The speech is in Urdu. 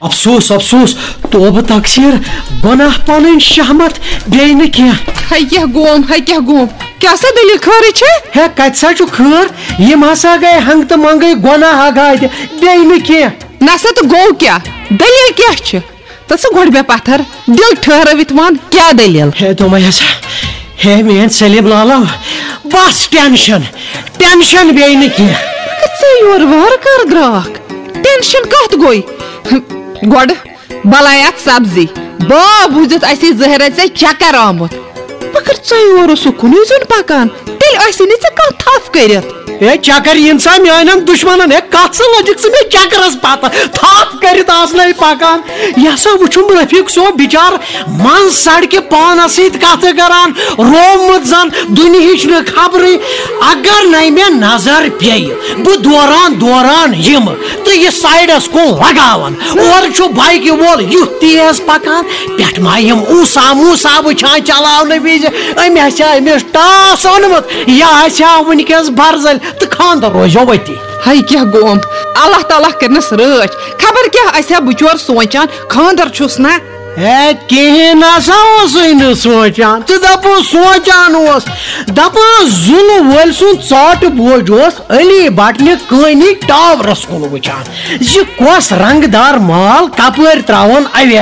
افسوس افسوس توبہ تقصیر گناہ پن شہمت بیہ کی کیا گوم کیا سا دلیل خیر ہے کت سا خیر یم ہسا گئے ہنگ تو منگے گناہ آگاہ بیہ کی نسا تو گو کیا دلیل کیا تو سا گوڑ بے پتھر دل ٹھہرت ون کیا دلیل ہے تو میں ہے مین سلیم لالا بس ٹینشن بیہ کی یور وار کر دراک ٹینشن کت گوئی گوڑ بلایات سبزی با بوزت اسی زہر ژے چکر آمت مگر ژے سکون زن پکان تیل اسی نی ژے کانٛہہ تھپ کرت اے چکر انسان میانن دشمنن ہے کت سا لجک سے میں چکرس پتہ تھپ کرت آسن پکان یہ سا وچھم رفیق صوب بچار من سڑکہ پانس ست کت کران رومت زن دنہچ نہ خبر اگر نئی مے نظر پیہ بہ دوران یم تو یہ سائڈس کن لگاون اور چھ بائک وول یھ تیز پکان پٹھ ما یم اوسا موسا وچھان چلاونہ وز ام امس ٹاس اونمت یہ ونکس برزل تو خاندر روزو وتی ہائی کیا گوم اللہ تعالیٰ کرنس رچ خبر کیا اسا بچور سوچان خاندر چھس نا ہے کہیں نسا سوچان تو دپ سوچان دپ زل ول سن ژاٹ بوج علی بٹنہ کانی ٹاورس کن وچان یہ کس رنگ دار مال کپر تراون اویس